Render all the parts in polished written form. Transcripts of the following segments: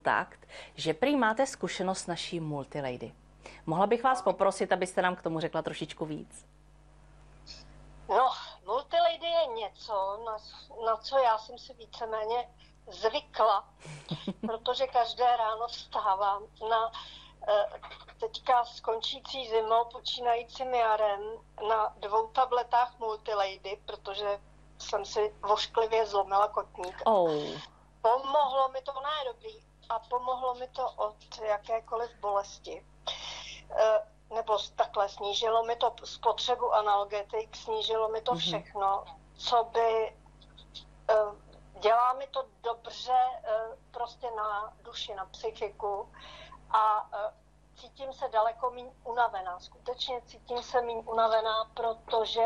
kontakt, že prý máte zkušenost s naší multilady. Mohla bych vás poprosit, abyste nám k tomu řekla trošičku víc? No, multilady je něco, na co já jsem si víceméně zvykla, protože každé ráno vstávám na teďka skončící zimou, počínajícím jarem na 2 tabletách multilady, protože jsem si vošklivě zlomila kotník. Pomohlo mi to, ne dobrý, a pomohlo mi to od jakékoliv bolesti. Nebo takhle, snížilo mi to spotřebu analgetik, snížilo mi to všechno, co by, dělá mi to dobře prostě na duši, na psychiku a cítím se daleko méně unavená. Skutečně cítím se méně unavená, protože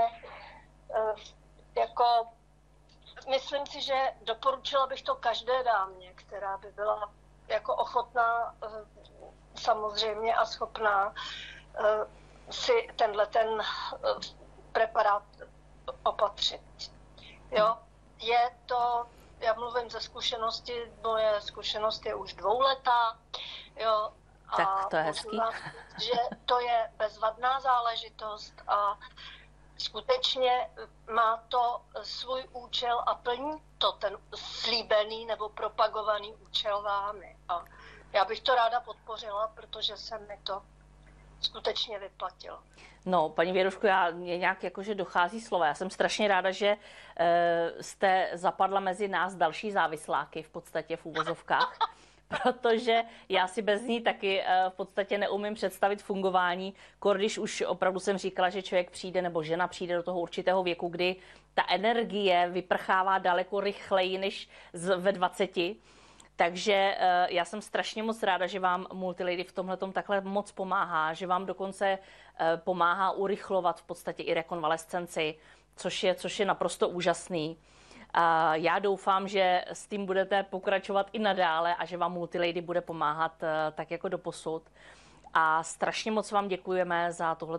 jako myslím si, že doporučila bych to každé dámě, která by byla jako ochotná samozřejmě a schopná si ten preparát opatřit. Jo? Je to, já mluvím ze zkušenosti, moje zkušenost je už 2letá, jo, a tak to je hezký. Že to je bezvadná záležitost a skutečně má to svůj účel a plní to ten slíbený nebo propagovaný účel vámi. A já bych to ráda podpořila, protože se mi to skutečně vyplatilo. No, paní Věruško, mě nějak jakože dochází slova. Já jsem strašně ráda, že jste zapadla mezi nás další závisláky v podstatě v uvozovkách, protože já si bez ní taky v podstatě neumím představit fungování, když už opravdu jsem říkala, že člověk přijde nebo žena přijde do toho určitého věku, kdy ta energie vyprchává daleko rychleji než ve 20. Takže já jsem strašně moc ráda, že vám multilady v tomhletom takhle moc pomáhá, že vám dokonce pomáhá urychlovat v podstatě i rekonvalescenci, což je naprosto úžasný. Já doufám, že s tím budete pokračovat i nadále a že vám multilady bude pomáhat tak jako doposud. A strašně moc vám děkujeme za tohleto.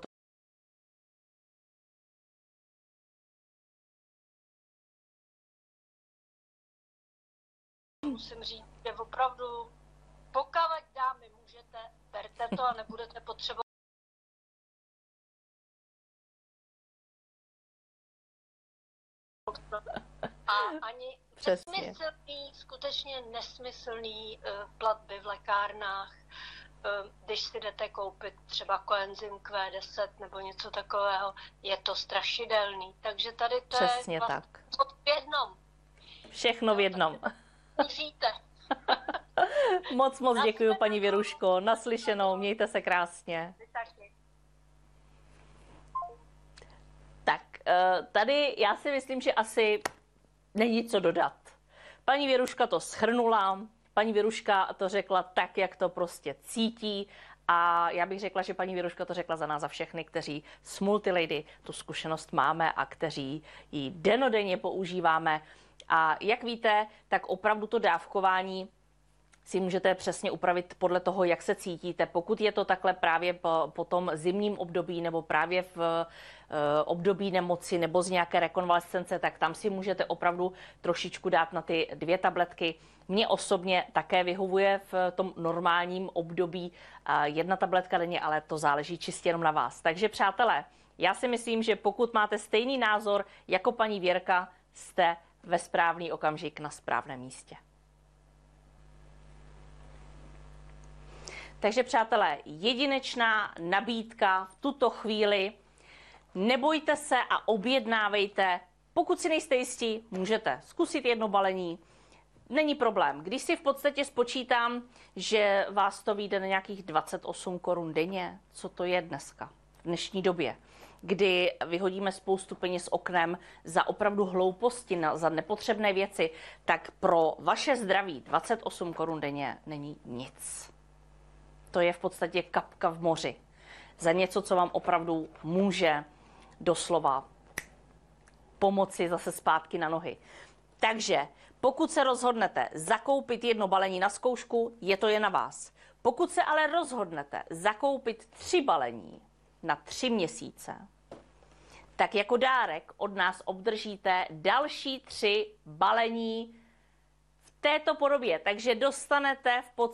Musím říct, že opravdu, pokud dámy můžete, berte to a nebudete potřebovat. A ani nesmyslný, skutečně nesmyslný platby v lékárnách, když si jdete koupit třeba koenzym Q10 nebo něco takového, je to strašidelný. Takže tady to přesně je vlastně tak. v jednom. Všechno v jednom. Musíte. Moc děkuji, paní Věruško. Naslyšenou, mějte se krásně. Tak, tady já si myslím, že asi není co dodat. Paní Věruška to shrnula, paní Věruška to řekla tak, jak to prostě cítí a já bych řekla, že paní Věruška to řekla za nás za všechny, kteří s multilady tu zkušenost máme a kteří ji dennodenně používáme. A jak víte, tak opravdu to dávkování si můžete přesně upravit podle toho, jak se cítíte. Pokud je to takhle právě po tom zimním období nebo právě v období nemoci nebo z nějaké rekonvalescence, tak tam si můžete opravdu trošičku dát na ty 2 tabletky. Mně osobně také vyhovuje v tom normálním období 1 tabletka denně, ale to záleží čistě jenom na vás. Takže přátelé, já si myslím, že pokud máte stejný názor jako paní Věrka, jste ve správný okamžik na správném místě. Takže přátelé, jedinečná nabídka v tuto chvíli. Nebojte se a objednávejte. Pokud si nejste jistí, můžete zkusit 1 balení. Není problém. Když si v podstatě spočítám, že vás to vyjde na nějakých 28 korun denně, co to je dneska, v dnešní době, kdy vyhodíme spoustu peněz oknem za opravdu hlouposti, za nepotřebné věci, tak pro vaše zdraví 28 korun denně není nic. To je v podstatě kapka v moři. Za něco, co vám opravdu může doslova pomoci zase zpátky na nohy. Takže pokud se rozhodnete zakoupit 1 balení na zkoušku, je to jen na vás. Pokud se ale rozhodnete zakoupit 3 balení na 3 měsíce, tak jako dárek od nás obdržíte další 3 balení v této podobě. Takže dostanete v podstatě